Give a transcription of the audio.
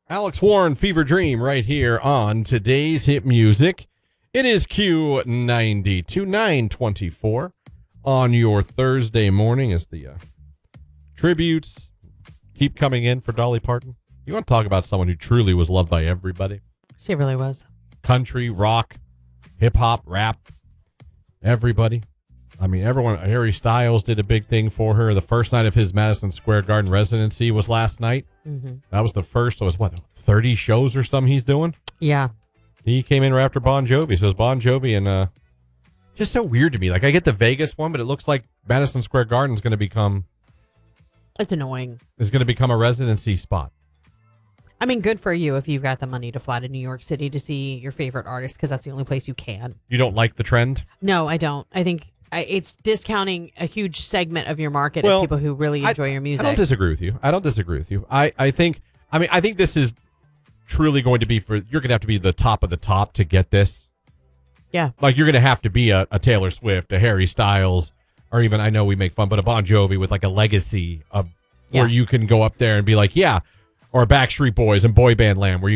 Alex Warren, Fever Dream, right here on today's hit music. It is Q92, 924 on your Thursday morning as the tributes keep coming in for Dolly Parton. You want to talk about someone who truly was loved by everybody? She really was. Country, rock, hip-hop, rap, everybody. I mean, everyone. Harry Styles did a big thing for her. The first night of his Madison Square Garden residency was last night. Mm-hmm. That was the first. It was, 30 shows or something he's doing? Yeah. He came in right after Bon Jovi. So it was Bon Jovi and just so weird to me. Like, I get the Vegas one, but it looks like Madison Square Garden is going to become... It's annoying. Is going to become a residency spot. I mean, good for you if you've got the money to fly to New York City to see your favorite artist, because that's the only place you can. You don't like the trend? No, I don't. I think it's discounting a huge segment of your market of people who really enjoy your music. I don't disagree with you. I think this is truly going to be you're going to have to be the top of the top to get this. Yeah. Like, you're going to have to be a Taylor Swift, a Harry Styles, or even, I know we make fun, but a Bon Jovi with like a legacy where you can go up there and be like, yeah, or a Backstreet Boys and Boy Band Land where you